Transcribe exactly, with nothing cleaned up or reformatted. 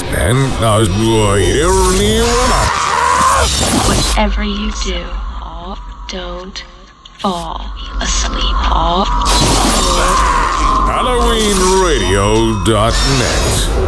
En als boeien nieuw. Whatever you do, don't fall asleep. Halloween Radio dot net